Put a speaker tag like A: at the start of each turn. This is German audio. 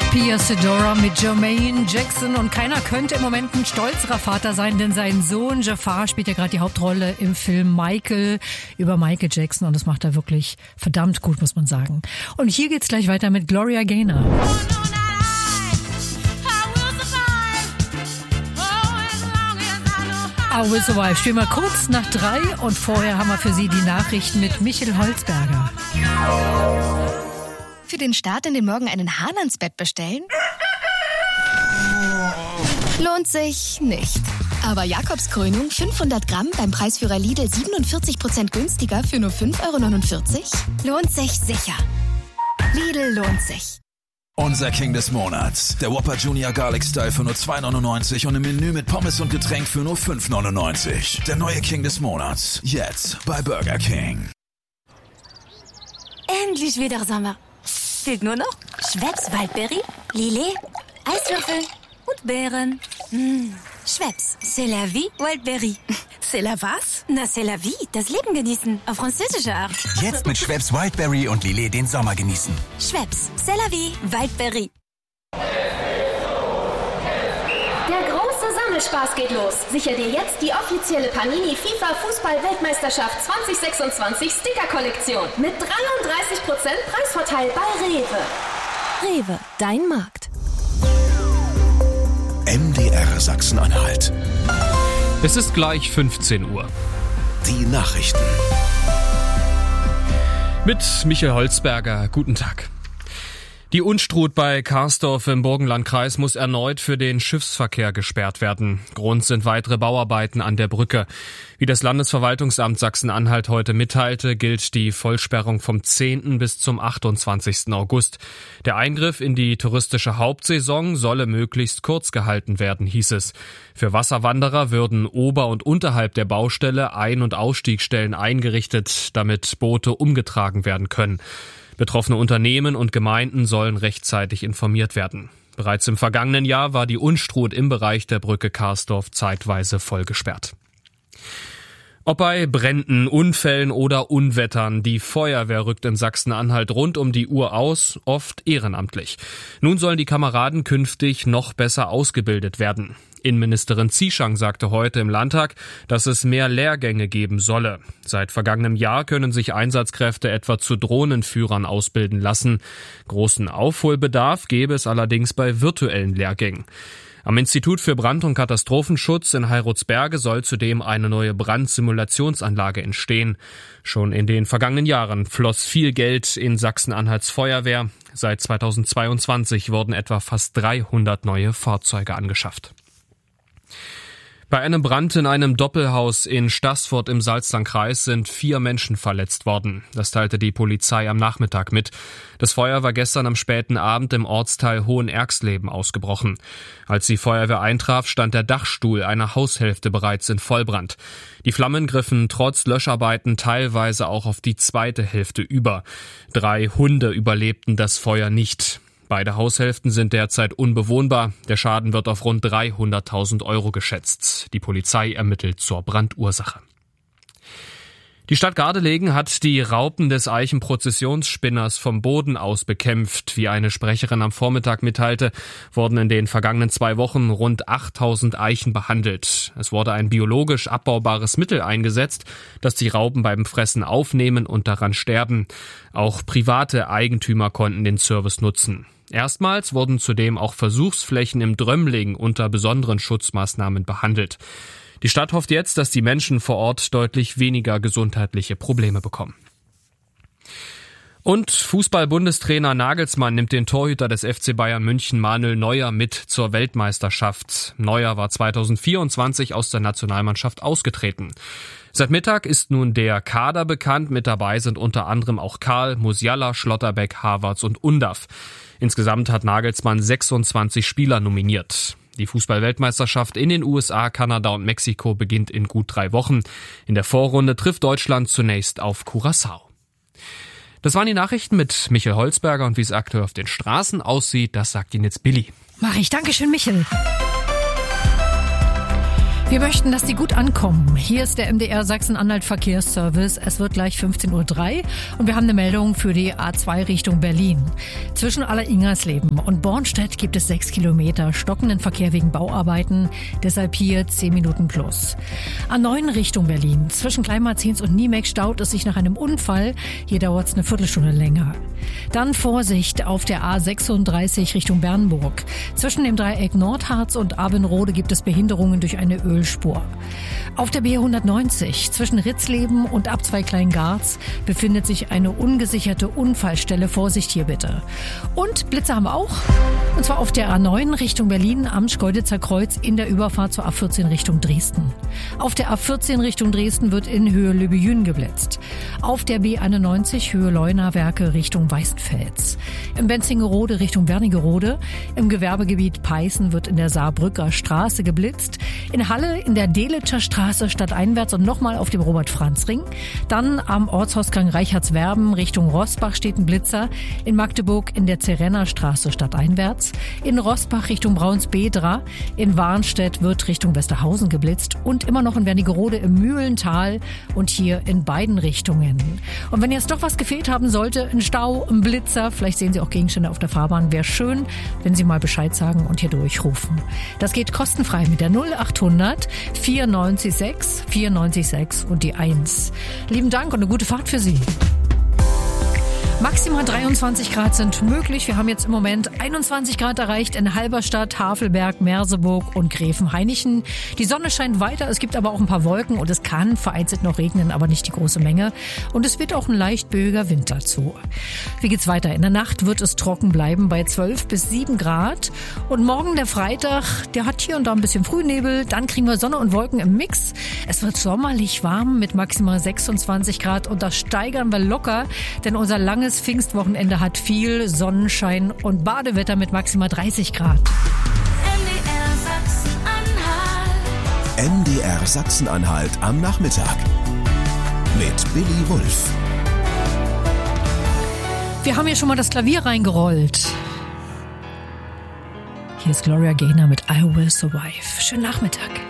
A: Pia Sedora mit Jermaine Jackson und keiner könnte im Moment ein stolzerer Vater sein, denn sein Sohn Jafar spielt ja gerade die Hauptrolle im Film Michael über Michael Jackson und das macht er wirklich verdammt gut, muss man sagen. Und hier geht's gleich weiter mit Gloria Gaynor. I Will Survive. Spielen wir kurz nach 3 und vorher haben wir für Sie die Nachrichten mit Michael Holzberger.
B: Für den Start in den Morgen einen Hahn ans Bett bestellen? Lohnt sich nicht. Aber Jakobskrönung 500 Gramm beim Preisführer Lidl 47% günstiger für nur 5,49 € lohnt sich sicher. Lidl lohnt sich.
C: Unser King des Monats. Der Whopper Junior Garlic Style für nur 2,99 € und im Menü mit Pommes und Getränk für nur 5,99 €. Der neue King des Monats. Jetzt bei Burger King.
D: Endlich wieder Sommer. Fehlt nur noch Schweppes Waldbeere, Lillet, Eiswürfel und Beeren. Schweppes, c'est la vie, Wildberry.
E: C'est la was?
D: Na, c'est la vie, das Leben genießen, auf französische Art.
F: Jetzt mit Schweppes Wildberry und Lillet den Sommer genießen.
D: Schweppes, c'est la vie, Wildberry.
G: Der große Sammelspaß geht los. Sicher dir jetzt die offizielle Panini FIFA Fußball-Weltmeisterschaft 2026 Sticker-Kollektion mit 33% Preisvorteil bei Rewe.
D: Rewe, dein Markt.
H: MDR Sachsen-Anhalt.
I: Es ist gleich 15 Uhr.
H: Die Nachrichten.
I: Mit Michael Holzberger. Guten Tag. Die Unstrut bei Karsdorf im Burgenlandkreis muss erneut für den Schiffsverkehr gesperrt werden. Grund sind weitere Bauarbeiten an der Brücke. Wie das Landesverwaltungsamt Sachsen-Anhalt heute mitteilte, gilt die Vollsperrung vom 10. bis zum 28. August. Der Eingriff in die touristische Hauptsaison solle möglichst kurz gehalten werden, hieß es. Für Wasserwanderer würden ober- und unterhalb der Baustelle Ein- und Ausstiegsstellen eingerichtet, damit Boote umgetragen werden können. Betroffene Unternehmen und Gemeinden sollen rechtzeitig informiert werden. Bereits im vergangenen Jahr war die Unstrut im Bereich der Brücke Karsdorf zeitweise voll gesperrt. Ob bei Bränden, Unfällen oder Unwettern, die Feuerwehr rückt in Sachsen-Anhalt rund um die Uhr aus, oft ehrenamtlich. Nun sollen die Kameraden künftig noch besser ausgebildet werden. Innenministerin Zieschang sagte heute im Landtag, dass es mehr Lehrgänge geben solle. Seit vergangenem Jahr können sich Einsatzkräfte etwa zu Drohnenführern ausbilden lassen. Großen Aufholbedarf gäbe es allerdings bei virtuellen Lehrgängen. Am Institut für Brand- und Katastrophenschutz in Heiratsberge soll zudem eine neue Brandsimulationsanlage entstehen. Schon in den vergangenen Jahren floss viel Geld in Sachsen-Anhalts Feuerwehr. Seit 2022 wurden etwa fast 300 neue Fahrzeuge angeschafft. Bei einem Brand in einem Doppelhaus in Staßfurt im Salzlandkreis sind 4 Menschen verletzt worden. Das teilte die Polizei am Nachmittag mit. Das Feuer war gestern am späten Abend im Ortsteil Hohenerxleben ausgebrochen. Als die Feuerwehr eintraf, stand der Dachstuhl einer Haushälfte bereits in Vollbrand. Die Flammen griffen trotz Löscharbeiten teilweise auch auf die zweite Hälfte über. 3 Hunde überlebten das Feuer nicht. Beide Haushälften sind derzeit unbewohnbar. Der Schaden wird auf rund 300.000 € geschätzt. Die Polizei ermittelt zur Brandursache. Die Stadt Gardelegen hat die Raupen des Eichenprozessionsspinners vom Boden aus bekämpft. Wie eine Sprecherin am Vormittag mitteilte, wurden in den vergangenen 2 Wochen rund 8.000 Eichen behandelt. Es wurde ein biologisch abbaubares Mittel eingesetzt, das die Raupen beim Fressen aufnehmen und daran sterben. Auch private Eigentümer konnten den Service nutzen. Erstmals wurden zudem auch Versuchsflächen im Drömling unter besonderen Schutzmaßnahmen behandelt. Die Stadt hofft jetzt, dass die Menschen vor Ort deutlich weniger gesundheitliche Probleme bekommen. Und Fußball-Bundestrainer Nagelsmann nimmt den Torhüter des FC Bayern München Manuel Neuer mit zur Weltmeisterschaft. Neuer war 2024 aus der Nationalmannschaft ausgetreten. Seit Mittag ist nun der Kader bekannt. Mit dabei sind unter anderem auch Karl, Musiala, Schlotterbeck, Havertz und Undav. Insgesamt hat Nagelsmann 26 Spieler nominiert. Die Fußball-Weltmeisterschaft in den USA, Kanada und Mexiko beginnt in gut 3 Wochen. In der Vorrunde trifft Deutschland zunächst auf Curaçao. Das waren die Nachrichten mit Michael Holzberger und wie es aktuell auf den Straßen aussieht, das sagt Ihnen jetzt Billy.
A: Mach ich. Dankeschön, Michael. Wir möchten, dass die gut ankommen. Hier ist der MDR Sachsen-Anhalt Verkehrsservice. Es wird gleich 15:03 Uhr und wir haben eine Meldung für die A2 Richtung Berlin. Zwischen Alleringersleben und Bornstedt gibt es 6 Kilometer stockenden Verkehr wegen Bauarbeiten. Deshalb hier 10 Minuten plus. A9 Richtung Berlin. Zwischen Kleinmarzins und Niemek staut es sich nach einem Unfall. Hier dauert es eine Viertelstunde länger. Dann Vorsicht auf der A36 Richtung Bernburg. Zwischen dem Dreieck Nordharz und Abenrode gibt es Behinderungen durch eine Ölspur. Auf der B190 zwischen Ritzleben und Abzweig Kleingarz befindet sich eine ungesicherte Unfallstelle. Vorsicht hier bitte. Und Blitze haben wir auch. Und zwar auf der A9 Richtung Berlin am Schkeuditzer Kreuz in der Überfahrt zur A14 Richtung Dresden. Auf der A14 Richtung Dresden wird in Höhe Lübejün geblitzt. Auf der B91 Höhe Leuna-Werke Richtung Weißenfels. Im Benzingerode Richtung Wernigerode. Im Gewerbegebiet Peißen wird in der Saarbrücker Straße geblitzt. In Halle in der Delitscher Straße stadteinwärts und nochmal auf dem Robert-Franz-Ring. Dann am Ortsausgang Reichertswerben Richtung Roßbach steht ein Blitzer. In Magdeburg in der Zerenner Straße stadteinwärts. In Roßbach Richtung Braunsbedra. In Warnstedt wird Richtung Westerhausen geblitzt. Und immer noch in Wernigerode im Mühlental und hier in beiden Richtungen. Und wenn jetzt doch was gefehlt haben sollte, ein Stau, ein Blitzer, vielleicht sehen Sie auch Gegenstände auf der Fahrbahn, wäre schön, wenn Sie mal Bescheid sagen und hier durchrufen. Das geht kostenfrei mit der 0800 94 6 und die 1. Lieben Dank und eine gute Fahrt für Sie. Maximal 23 Grad sind möglich. Wir haben jetzt im Moment 21 Grad erreicht in Halberstadt, Havelberg, Merseburg und Gräfenhainichen. Die Sonne scheint weiter, es gibt aber auch ein paar Wolken und es kann vereinzelt noch regnen, aber nicht die große Menge. Und es wird auch ein leicht böiger Wind dazu. Wie geht's weiter? In der Nacht wird es trocken bleiben bei 12 bis 7 Grad. Und morgen der Freitag, der hat hier und da ein bisschen Frühnebel. Dann kriegen wir Sonne und Wolken im Mix. Es wird sommerlich warm mit maximal 26 Grad und das steigern wir locker, denn unser langes Pfingstwochenende hat viel Sonnenschein und Badewetter mit maximal 30 Grad.
H: MDR Sachsen-Anhalt am Nachmittag mit Billy Wulff.
A: Wir haben hier schon mal das Klavier reingerollt. Hier ist Gloria Gaynor mit I Will Survive. Schönen Nachmittag.